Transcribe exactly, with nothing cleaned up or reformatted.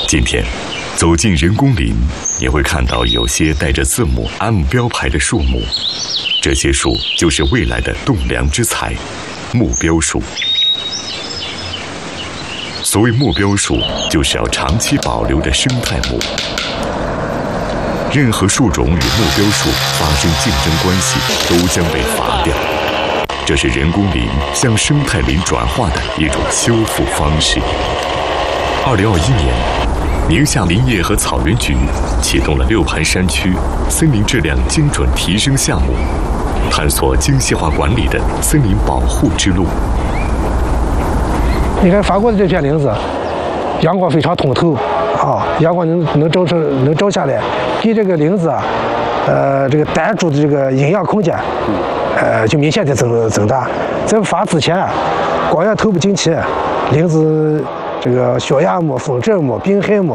今天，走进人工林，你会看到有些带着字母 M 标牌的树木，这些树就是未来的栋梁之材——目标树。所谓目标树，就是要长期保留的生态木。任何树种与目标树发生竞争关系，都将被伐掉。这是人工林向生态林转化的一种修复方式。二零二一年，宁夏林业和草原局启动了六盘山区森林质量精准提升项目，探索精细化管理的森林保护之路。 你看法国的这片林子，阳光非常通透啊，阳光能能照成能照下来，给这个林子啊，呃，这个单株的这个营养空间，呃，就明显的增增大。在发之前，光源透不进去，林子这个血压没、风疹没、病害没，